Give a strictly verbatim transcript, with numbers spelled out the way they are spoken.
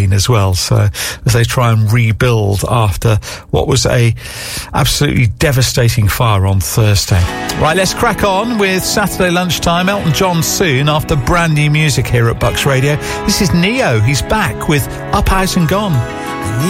Aberdeen as well, so as they try and rebuild after what was a absolutely devastating fire on Thursday. Right, let's crack on with Saturday Lunchtime. Elton John soon, after brand new music here at Bucks Radio. This is Neo. He's back with Up, Out and Gone.